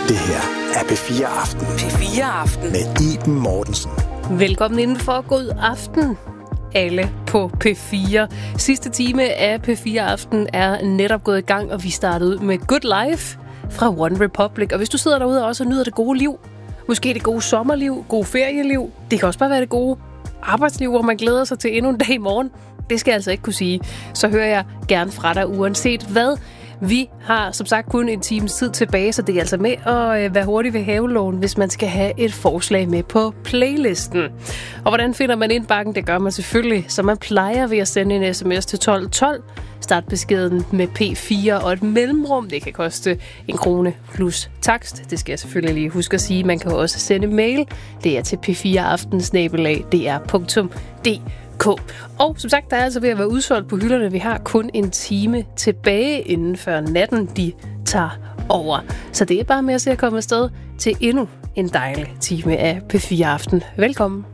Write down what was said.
Det her er P4 Aften. P4 Aften. Med Iben Mortensen. Velkommen indenfor. God aften alle på P4. Sidste time af P4 Aften er netop gået i gang, og vi startede ud med Good Life fra One Republic. Og hvis du sidder derude og også nyder det gode liv, måske det gode sommerliv, gode ferieliv, det kan også bare være det gode arbejdsliv, hvor man glæder sig til endnu en dag i morgen. Det skal jeg altså ikke kunne sige. Så hører jeg gerne fra dig, uanset hvad. Vi har som sagt kun en times tid tilbage, så det er altså med at være hurtig ved havelån, hvis man skal have et forslag med på playlisten. Og hvordan finder man indbakken? Det gør man selvfølgelig, som man plejer, ved at sende en sms til 1212. Start beskeden med P4 og et mellemrum. Det kan koste 1 krone plus takst. Det skal jeg selvfølgelig lige huske at sige. Man kan også sende mail. Det er til p4aften@dr.dk. Og som sagt, der er altså ved at være udsolgt på hylderne. Vi har kun en time tilbage, inden før natten de tager over. Så det er bare med at se at komme afsted til endnu en dejlig time af P4 Aften. Velkommen.